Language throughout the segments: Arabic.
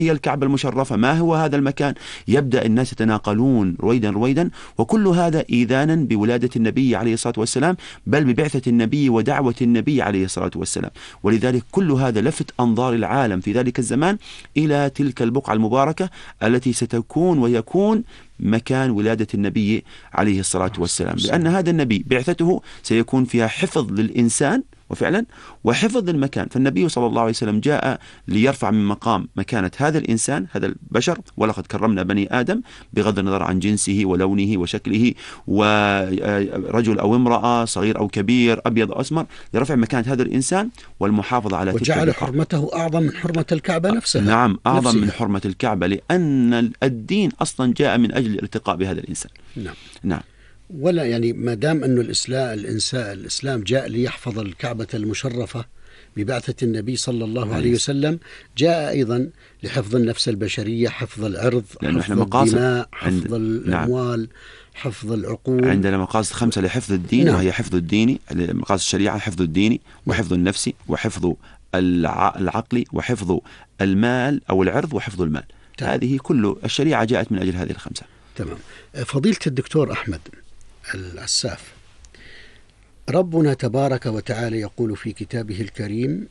هي الكعبة المشرفة، ما هو هذا المكان. يبدأ الناس يتناقلون رويدا رويدا، وكل هذا إيذانا بولادة النبي عليه الصلاة والسلام، بل ببعثة النبي ودعوة النبي عليه الصلاة والسلام. ولذلك كل هذا لفت أنظار العالم في ذلك الزمان إلى تلك البقعة المباركة التي ستكون ويكون مكان ولادة النبي عليه الصلاة والسلام، لأن هذا النبي بعثته سيكون فيها حفظ للإنسان وفعلا وحفظ المكان. فالنبي صلى الله عليه وسلم جاء ليرفع من مقام مكانة هذا الإنسان، هذا البشر، ولقد كرمنا بني آدم، بغض النظر عن جنسه ولونه وشكله، ورجل أو امرأة، صغير أو كبير، أبيض أو أسمر، لرفع مكانة هذا الإنسان والمحافظة على تلك وجعل حرمته أعظم من حرمة الكعبة نفسها. نعم، أعظم من حرمة الكعبة، لأن الدين أصلا جاء من أجل الارتقاء بهذا الإنسان. نعم. ولا يعني ما دام أنه الإسلام جاء ليحفظ الكعبة المشرفة ببعثة النبي صلى الله عليه وسلم، جاء أيضا لحفظ النفس البشرية، حفظ العرض، حفظ الدماء، حفظ الأموال، حفظ العقول. عندنا مقاصد 5 لحفظ الدين، وهي حفظ الديني، مقاصد الشريعة حفظ الديني وحفظ النفسي وحفظ العقل وحفظ المال أو العرض وحفظ المال. هذه كل الشريعة جاءت من أجل هذه ال5. تمام. فضيلة الدكتور أحمد العساف، ربنا تبارك وتعالى يقول في كتابه الكريم: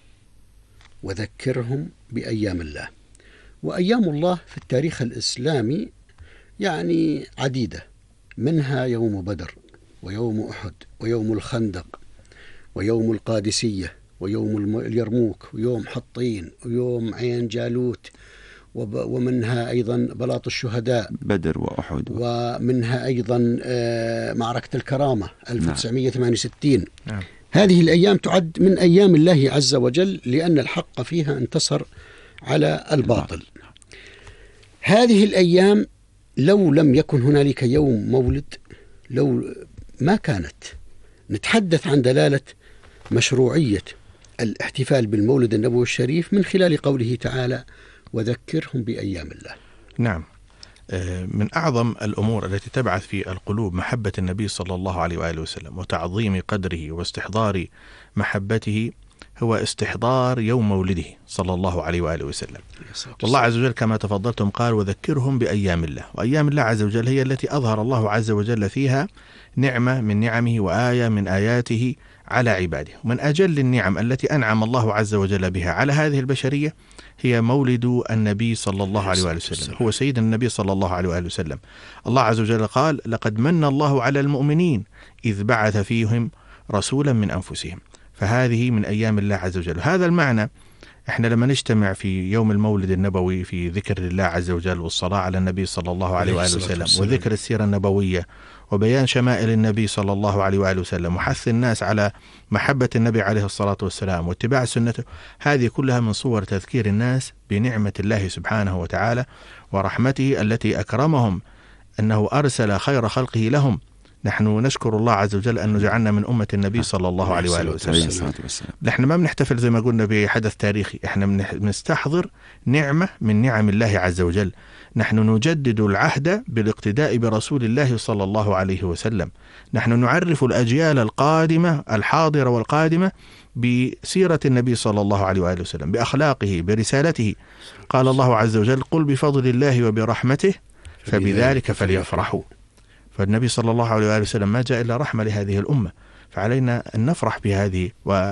وذكرهم بأيام الله. وأيام الله في التاريخ الإسلامي يعني عديدة، منها يوم بدر ويوم أحد ويوم الخندق ويوم القادسية ويوم اليرموك ويوم حطين ويوم عين جالوت، ومنها أيضا بلاط الشهداء بدر وأحد، ومنها أيضا معركة الكرامة 1968. هذه الأيام تعد من أيام الله عز وجل، لأن الحق فيها انتصر على الباطل. هذه الأيام لو لم يكن هنالك يوم مولد، لو ما كانت نتحدث عن دلالة مشروعية الاحتفال بالمولد النبوي الشريف من خلال قوله تعالى: وذكرهم بأيام الله. نعم، من أعظم الأمور التي تبعث في القلوب محبة النبي صلى الله عليه وآله وسلم وتعظيم قدره واستحضار محبته هو استحضار يوم مولده صلى الله عليه وآله وسلم. والله عز وجل كما تفضلتم قال: وذكرهم بأيام الله. وأيام الله عز وجل هي التي أظهر الله عز وجل فيها نعمة من نعمه وآية من آياته على عباده. ومن أجل النعم التي أنعم الله عز وجل بها على هذه البشرية هي مولد النبي صلى الله عليه وآله وسلم، هو سيد النبي صلى الله عليه وآله وسلم. الله عز وجل قال: لقد من الله على المؤمنين إذ بعث فيهم رسولا من أنفسهم. فهذه من أيام الله عز وجل. هذا المعنى احنا لما نجتمع في يوم المولد النبوي في ذكر الله عز وجل والصلاة على النبي صلى الله عليه وآله وسلم وذكر السيرة النبوية وبيان شمائل النبي صلى الله عليه وآله وسلم وحث الناس على محبة النبي عليه الصلاة والسلام واتباع سنته، هذه كلها من صور تذكير الناس بنعمة الله سبحانه وتعالى ورحمته التي أكرمهم أنه أرسل خير خلقه لهم. نحن نشكر الله عز وجل أنه جعلنا من أمة النبي صلى الله عليه وآله وسلم. نحن ما بنحتفل زي ما قلنا بحدث تاريخي، احنا بنستحضر نعمة من نعم الله عز وجل. نحن نجدد العهد بالاقتداء برسول الله صلى الله عليه وسلم. نحن نعرف الأجيال القادمة الحاضرة والقادمة بسيرة النبي صلى الله عليه وآله وسلم، بأخلاقه، برسالته. قال الله عز وجل: قل بفضل الله وبرحمته فبذلك فليفرحوا. فالنبي صلى الله عليه وآله وسلم ما جاء إلا رحمة لهذه الأمة، فعلينا أن نفرح بهذه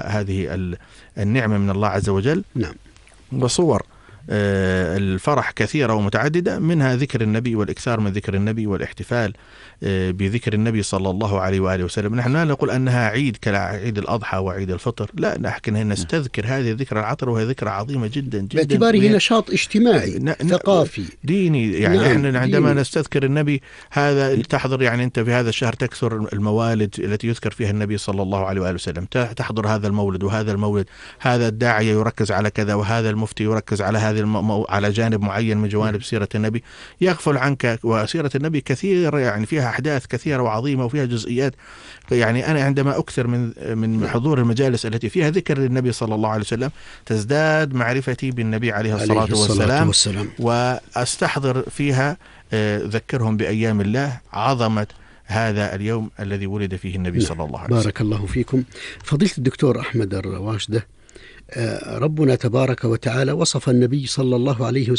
النعمة من الله عز وجل. نعم. وصور الفرح كثيرة ومتعددة، منها ذكر النبي والإكثار من ذكر النبي والاحتفال بذكر النبي صلى الله عليه وآله وسلم. نحن لا نقول أنها عيد كعيد الأضحى وعيد الفطر، لا، لكن نستذكر هذه الذكرى العطر، وهي ذكرى عظيمة جدا جدا باعتباره نشاط اجتماعي ثقافي ديني. يعني احنا عندما نستذكر النبي هذا تحضر، يعني أنت في هذا الشهر تكثر الموالد التي يذكر فيها النبي صلى الله عليه وآله وسلم، تحضر هذا المولد وهذا المولد، هذا الداعية يركز على كذا وهذا المفتي يركز على على جانب معين من جوانب سيرة النبي، يغفل عنك. وسيرة النبي كثيرة، يعني فيها أحداث كثيرة وعظيمة وفيها جزئيات. يعني أنا عندما أكثر من حضور المجالس التي فيها ذكر للنبي صلى الله عليه وسلم تزداد معرفتي بالنبي عليه الصلاة والسلام، وأستحضر فيها ذكرهم بأيام الله، عظمة هذا اليوم الذي ولد فيه النبي صلى الله عليه وسلم. بارك الله فيكم. فضيلة الدكتور أحمد الرواشدة، ربنا تبارك وتعالى وصف النبي صلى الله عليه